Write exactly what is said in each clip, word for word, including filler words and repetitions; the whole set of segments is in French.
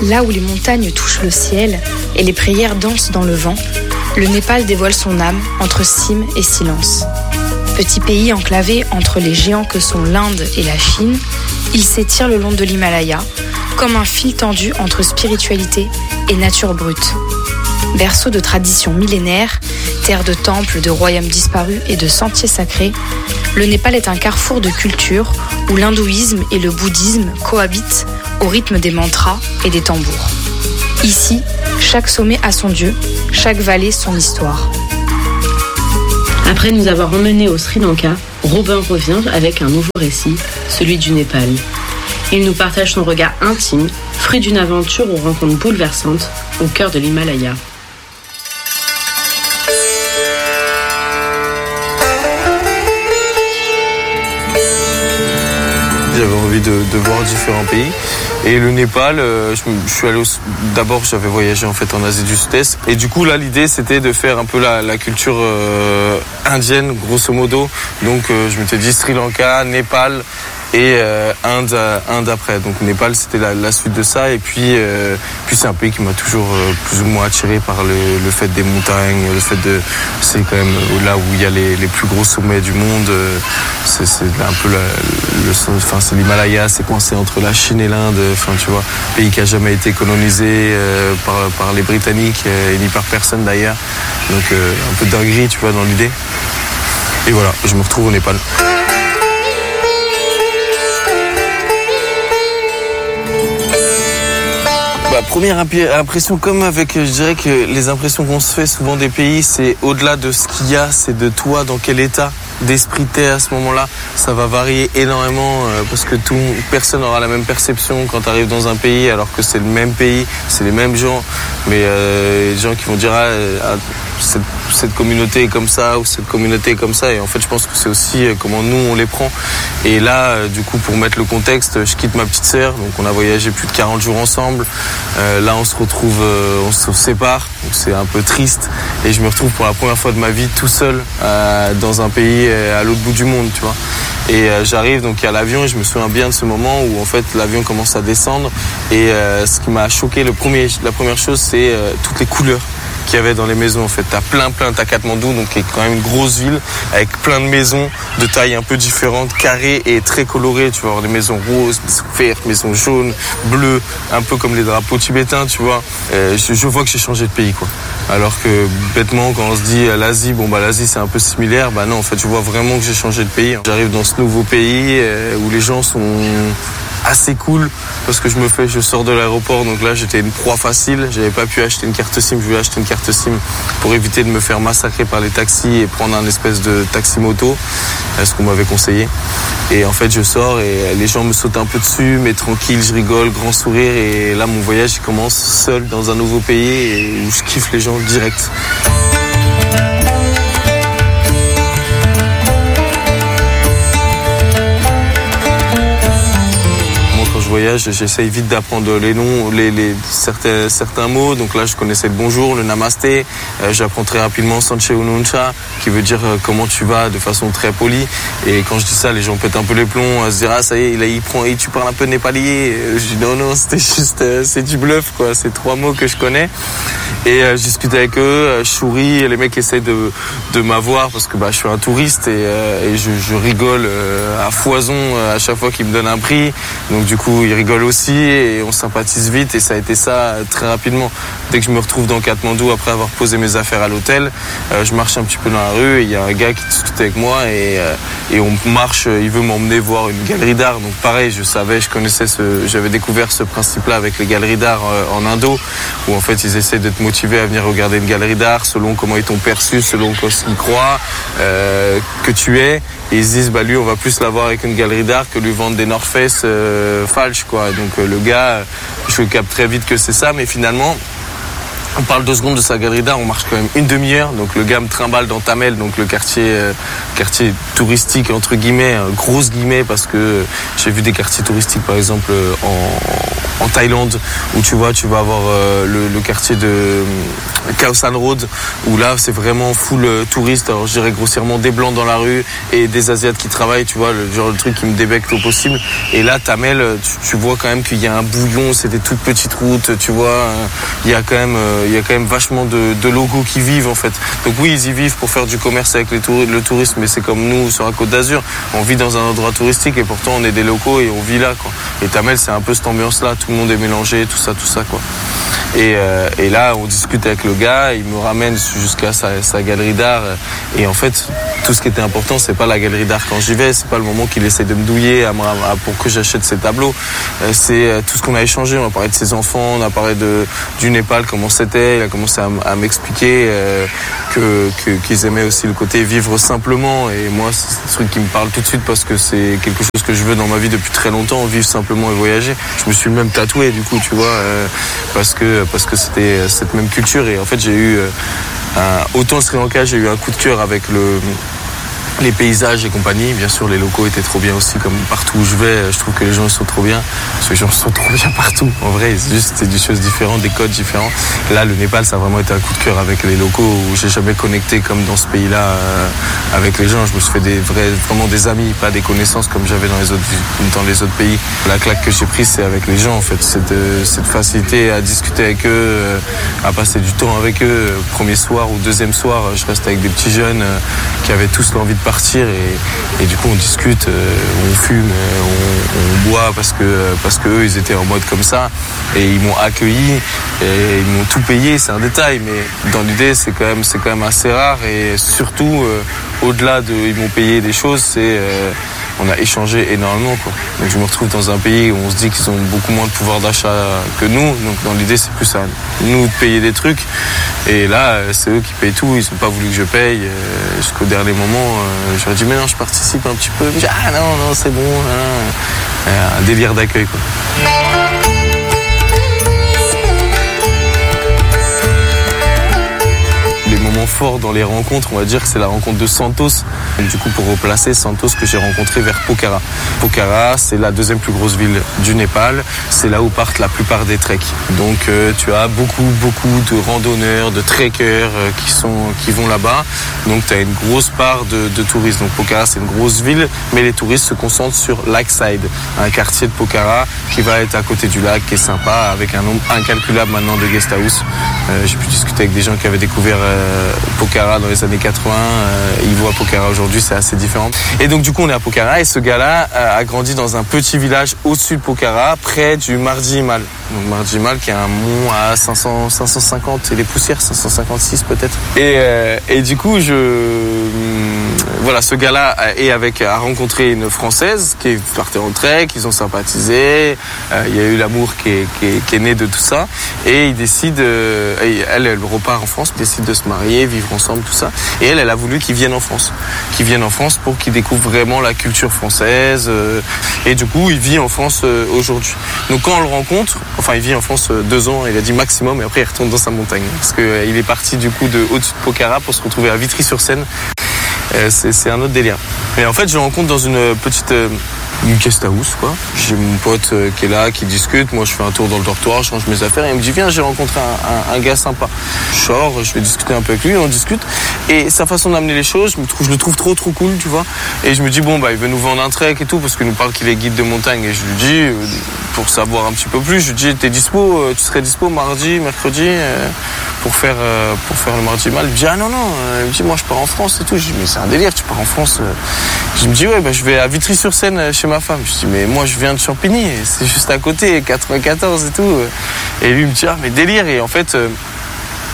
Là où les montagnes touchent le ciel et les prières dansent dans le vent, le Népal dévoile son âme entre cime et silence. Petit pays enclavé entre les géants que sont l'Inde et la Chine, il s'étire le long de l'Himalaya, comme un fil tendu entre spiritualité et nature brute. Berceau de traditions millénaires, terre de temples, de royaumes disparus et de sentiers sacrés, le Népal est un carrefour de cultures où l'hindouisme et le bouddhisme cohabitent au rythme des mantras et des tambours. Ici, chaque sommet a son dieu, chaque vallée son histoire. Après nous avoir emmenés au Sri Lanka, Robin revient avec un nouveau récit, celui du Népal. Il nous partage son regard intime, fruit d'une aventure aux rencontres bouleversantes au cœur de l'Himalaya. J'avais envie de, de voir différents pays. Et le Népal, euh, je, je suis allé au, d'abord j'avais voyagé en fait en Asie du Sud-Est. Et du coup là l'idée c'était de faire un peu la, la culture euh, indienne grosso modo. Donc euh, je m'étais dit Sri Lanka, Népal et euh, Inde, Inde après. Donc Népal c'était la, la suite de ça. Et puis, euh, puis c'est un pays qui m'a toujours euh, plus ou moins attiré par le, le fait des montagnes, le fait de c'est quand même là où il y a les, les plus gros sommets du monde. C'est, c'est un peu la, le, enfin c'est l'Himalaya, c'est coincé entre la Chine et l'Inde. Enfin tu vois, pays qui a jamais été colonisé euh, par, par les Britanniques euh, et ni par personne d'ailleurs. Donc euh, un peu de dinguerie tu vois dans l'idée. Et voilà, je me retrouve au Népal. Bah, première impression, comme avec, je dirais que les impressions qu'on se fait souvent des pays, c'est au-delà de ce qu'il y a, c'est de toi, dans quel état d'esprit t'es à ce moment-là. Ça va varier énormément euh, parce que tout, personne n'aura la même perception quand tu arrives dans un pays alors que c'est le même pays, c'est les mêmes gens. Mais euh, les gens qui vont dire ah, ah, cette, cette communauté est comme ça ou cette communauté est comme ça. Et en fait, je pense que c'est aussi euh, comment nous on les prend. Et là, euh, du coup, pour mettre le contexte, je quitte ma petite sœur. Donc on a voyagé plus de quarante jours ensemble. Euh, là, on se retrouve, euh, on se sépare. Donc c'est un peu triste. Et je me retrouve pour la première fois de ma vie tout seul euh, dans un pays à l'autre bout du monde, tu vois. Et euh, j'arrive donc il y a l'avion et je me souviens bien de ce moment où en fait l'avion commence à descendre et euh, ce qui m'a choqué, le premier, la première chose, c'est euh, toutes les couleurs qu'il y avait dans les maisons en fait. T'as plein plein, t'as Katmandou donc qui est quand même une grosse ville avec plein de maisons de tailles un peu différentes, carrées et très colorées. Tu vas avoir des maisons roses, maisons vertes, maisons jaunes, bleues, un peu comme les drapeaux tibétains, tu vois. Euh, je, je vois que j'ai changé de pays quoi. Alors que bêtement quand on se dit l'Asie, bon bah l'Asie c'est un peu similaire, bah non en fait je vois vraiment que j'ai changé de pays. J'arrive dans ce nouveau pays euh, où les gens sont assez cool parce que je me fais, je sors de l'aéroport donc là j'étais une proie facile, j'avais pas pu acheter une carte SIM, je voulais acheter une carte SIM pour éviter de me faire massacrer par les taxis et prendre un espèce de taxi moto, ce qu'on m'avait conseillé. Et en fait je sors et les gens me sautent un peu dessus mais tranquille, je rigole, grand sourire et là mon voyage il commence seul dans un nouveau pays et où je kiffe les gens direct. Voyage, j'essaye vite d'apprendre les noms, les, les, certains, certains mots. Donc là, je connaissais le bonjour, le namasté. Euh, j'apprends très rapidement Sanche Ununcha, qui veut dire euh, comment tu vas de façon très polie. Et quand je dis ça, les gens pètent un peu les plombs, à se dire ah ça y est, il, il prend, et tu parles un peu népalais. Je dis non non, c'était juste, euh, c'est du bluff quoi. C'est trois mots que je connais. Et euh, je discute avec eux, euh, je souris, et les mecs essaient de de m'avoir parce que bah je suis un touriste et, euh, et je, je rigole euh, à foison euh, à chaque fois qu'ils me donnent un prix. Donc du coup ils rigolent aussi et on sympathise vite et ça a été ça très rapidement. Dès que je me retrouve dans Katmandou après avoir posé mes affaires à l'hôtel, euh, je marche un petit peu dans la rue et il y a un gars qui discute avec moi et, euh, et on marche, il veut m'emmener voir une galerie d'art. Donc pareil, je savais, je connaissais ce, j'avais découvert ce principe-là avec les galeries d'art euh, en Indo où en fait ils essaient de te motiver à venir regarder une galerie d'art selon comment ils t'ont perçu, selon ce qu'ils croient euh, que tu es. Et ils se disent bah lui on va plus l'avoir avec une galerie d'art que lui vendre des North Face euh, falches quoi. Donc euh, le gars, je capte très vite que c'est ça, mais finalement On parle deux secondes de sa galerie d'art, on marche quand même une demi-heure. Donc le gars me trimballe dans Thamel, donc le quartier, euh, quartier touristique entre guillemets, euh, grosses guillemets, parce que j'ai vu des quartiers touristiques par exemple en, en Thaïlande, où tu vois, tu vas avoir euh, le, le quartier de euh, Khao San Road, où là c'est vraiment full euh, touriste. Alors je dirais grossièrement des blancs dans la rue et des asiates qui travaillent, tu vois, le genre de truc qui me débecte au possible. Et là Thamel, tu, tu vois quand même qu'il y a un bouillon, c'est des toutes petites routes, tu vois, euh, il y a quand même euh, il y a quand même vachement de, de locaux qui vivent en fait. Donc oui, ils y vivent pour faire du commerce avec les tour- le tourisme, mais c'est comme nous sur la Côte d'Azur. On vit dans un endroit touristique et pourtant on est des locaux et on vit là, quoi. Et Thamel, c'est un peu cette ambiance-là, tout le monde est mélangé, tout ça, tout ça, quoi. Et, euh, et là, on discute avec le gars, il me ramène jusqu'à sa, sa galerie d'art. Et en fait, tout ce qui était important, c'est pas la galerie d'art quand j'y vais, c'est pas le moment qu'il essaie de me douiller à, à, pour que j'achète ses tableaux. C'est tout ce qu'on a échangé. On a parlé de ses enfants, on a parlé de, du Népal, comment c'était. Il a commencé à, à m'expliquer euh, que, que, qu'ils aimaient aussi le côté vivre simplement. Et moi, c'est un truc qui me parle tout de suite parce que c'est quelque chose que je veux dans ma vie depuis très longtemps, vivre simplement et voyager. Je me suis même tatoué, du coup, tu vois, euh, parce que parce que c'était cette même culture. Et en fait, j'ai eu euh, un, autant le Sri Lanka, j'ai eu un coup de cœur avec le les paysages et compagnie. Bien sûr, les locaux étaient trop bien aussi, comme partout où je vais, je trouve que les gens ils sont trop bien. Parce que les gens sont trop bien partout. En vrai, c'est juste c'est des choses différentes, des codes différents. Là, le Népal, ça a vraiment été un coup de cœur avec les locaux où j'ai jamais connecté comme dans ce pays-là euh, avec les gens. Je me suis fait des vrais, vraiment des amis, pas des connaissances comme j'avais dans les autres dans les autres pays. La claque que j'ai prise, c'est avec les gens en fait. Cette, cette facilité à discuter avec eux, à passer du temps avec eux. Premier soir ou deuxième soir, je reste avec des petits jeunes qui avaient tous l'envie de partir et, et du coup on discute, euh, on fume, on, on boit parce que parce que eux ils étaient en mode comme ça et ils m'ont accueilli et ils m'ont tout payé. C'est un détail, mais dans l'idée c'est quand même c'est quand même assez rare et surtout euh, au-delà de ils m'ont payé des choses, c'est euh, on a échangé énormément, quoi. Donc je me retrouve dans un pays où on se dit qu'ils ont beaucoup moins de pouvoir d'achat que nous. Donc dans l'idée c'est plus à nous de payer des trucs. Et là c'est eux qui payent tout. Ils n'ont pas voulu que je paye euh, jusqu'au dernier moment. Euh, je leur ai dit mais non, je participe un petit peu. Dit, ah non non c'est bon. Hein. Euh, un délire d'accueil, quoi. Les moments forts dans les rencontres, on va dire que c'est la rencontre de Santos. Et du coup, pour replacer Santos que j'ai rencontré vers Pokhara. Pokhara, c'est la deuxième plus grosse ville du Népal. C'est là où partent la plupart des treks. Donc, euh, tu as beaucoup, beaucoup de randonneurs, de trekkers euh, qui sont, qui vont là-bas. Donc, tu as une grosse part de, de touristes. Donc, Pokhara, c'est une grosse ville, mais les touristes se concentrent sur Lakeside, un quartier de Pokhara qui va être à côté du lac, qui est sympa, avec un nombre incalculable maintenant de guest house. Euh, j'ai pu discuter avec des gens qui avaient découvert euh, Pokhara dans les années quatre-vingts. Euh, ils voient Pokhara aujourd'hui, c'est assez différent. Et donc du coup on est à Pokhara et ce gars-là euh, a grandi dans un petit village au-dessus de Pokhara, près du Mardi Himal. Donc Mardi Himal qui est un mont à cinq cents, cinq cent cinquante et les poussières, cinq cent cinquante-six peut-être. Et, euh, et du coup je... Euh, voilà, ce gars-là est avec, a rencontré une Française qui est partie en trek, ils ont sympathisé, euh, il y a eu l'amour qui est, qui, est, qui est né de tout ça. Et ils décident, euh, elle, elle repart en France, décide de se marier, vivre ensemble, tout ça. Et elle, elle a voulu qu'ils viennent en France. Qu'ils viennent en France pour qu'ils découvrent vraiment la culture française. Euh, et du coup, il vit en France euh, aujourd'hui. Donc quand on le rencontre, enfin il vit en France euh, deux ans, il a dit maximum, et après il retourne dans sa montagne. Parce qu'il euh, est parti du coup de au-dessus de Pokhara pour se retrouver à Vitry-sur-Seine. Euh, c'est, c'est un autre délire. Et en fait, je le rencontre dans une petite... Euh, une guest house, quoi. J'ai mon pote euh, qui est là, qui discute. Moi, je fais un tour dans le dortoir, je change mes affaires. Et il me dit, viens, j'ai rencontré un, un, un gars sympa. Je sors, je vais discuter un peu avec lui, on discute. Et sa façon d'amener les choses, je, me trouve, je le trouve trop, trop cool, tu vois. Et je me dis, bon, bah, il veut nous vendre un trek et tout, parce qu'il nous parle qu'il est guide de montagne. Et je lui dis, euh, pour savoir un petit peu plus, je lui dis, t'es dispo, euh, tu serais dispo mardi, mercredi, euh, pour faire, euh, pour faire le Mardi Himal. Il me dit, ah non, non. Il me dit, moi, je pars en France et tout. Je dis, mais c'est un délire, tu pars en France. Je me dis, ouais, bah, je vais à Vitry-sur-Seine chez ma femme. Je dis, mais moi je viens de Champigny, c'est juste à côté, quatre-vingt-quatorze et tout. Et lui il me dit, ah mais délire. Et en fait, euh,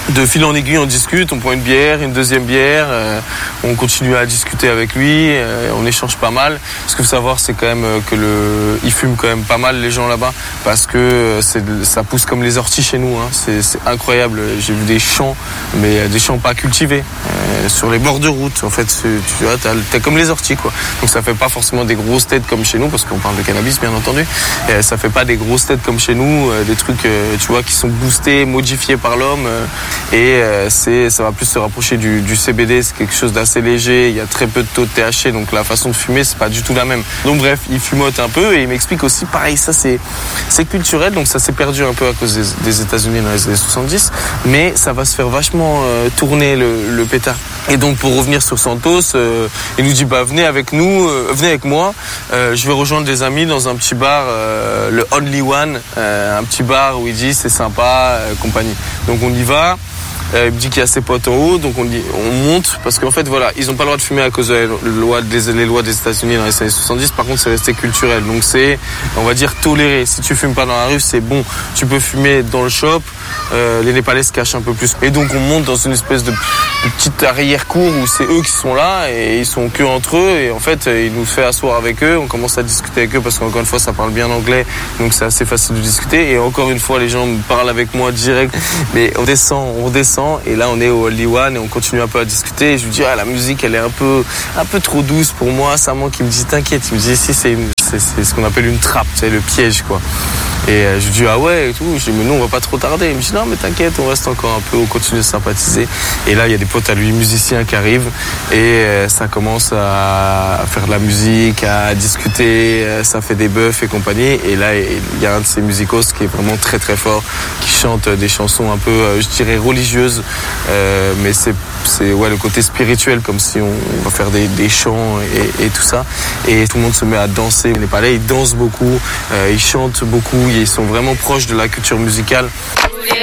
de fil en aiguille, on discute, on prend une bière, une deuxième bière, euh, on continue à discuter avec lui, euh, on échange pas mal. Ce qu'il faut savoir, c'est quand même que le, ils fument quand même pas mal les gens là-bas, parce que c'est, ça pousse comme les orties chez nous. Hein. C'est, c'est incroyable. J'ai vu des champs, mais des champs pas cultivés, euh, sur les bords de route. En fait, tu vois, t'as, t'as comme les orties, quoi. Donc ça fait pas forcément des grosses têtes comme chez nous, parce qu'on parle de cannabis, bien entendu. Et ça fait pas des grosses têtes comme chez nous, euh, des trucs, euh, tu vois, qui sont boostés, modifiés par l'homme. Euh, Et euh, c'est, ça va plus se rapprocher du, du C B D, c'est quelque chose d'assez léger, il y a très peu de taux de T H C, donc la façon de fumer, c'est pas du tout la même. Donc bref, il fumote un peu et il m'explique aussi, pareil, ça c'est, c'est culturel, donc ça s'est perdu un peu à cause des, des États-Unis dans les années soixante-dix, mais ça va se faire vachement euh, tourner le, le pétard. Et donc pour revenir sur Santos, euh, il nous dit, bah venez avec nous, euh, venez avec moi, euh, je vais rejoindre des amis dans un petit bar, euh, le Only One, euh, un petit bar où il dit c'est sympa, euh, compagnie. Donc on y va. Euh, il me dit qu'il y a ses potes en haut, donc on, dit, on monte, parce qu'en fait, voilà, ils n'ont pas le droit de fumer à cause des lois des, les lois des États-Unis dans les années soixante-dix. Par contre, c'est resté culturel, donc c'est, on va dire, toléré. Si tu fumes pas dans la rue, c'est bon. Tu peux fumer dans le shop. Euh, les Népalais se cachent un peu plus. Et donc, on monte dans une espèce de, de petite arrière-cour où c'est eux qui sont là et ils sont que entre eux. Et en fait, ils nous fait asseoir avec eux. On commence à discuter avec eux parce qu'encore une fois, ça parle bien anglais, donc c'est assez facile de discuter. Et encore une fois, les gens parlent avec moi direct. Mais on descend, on descend. Et là on est au Only One et on continue un peu à discuter et je lui dis ah, la musique elle est un peu un peu trop douce pour moi, ça manque. Il me dit t'inquiète, il me dit si c'est, une, c'est, c'est ce qu'on appelle une trappe, c'est le piège quoi. Et euh, je lui dis ah ouais et tout, je dis mais nous on va pas trop tarder. Il me dit non mais t'inquiète, on reste encore un peu, on continue de sympathiser. Et là il y a des potes à lui musiciens qui arrivent et euh, ça commence à faire de la musique, à discuter, euh, ça fait des bœufs et compagnie. Et là il y a un de ces musicos qui est vraiment très très fort, qui chante des chansons un peu euh, je dirais religieuses, euh, mais c'est c'est ouais le côté spirituel, comme si on, on va faire des, des chants et, et tout ça. Et tout le monde se met à danser. Les Népalais ils dansent beaucoup, euh, ils chantent beaucoup, ils sont vraiment proches de la culture musicale.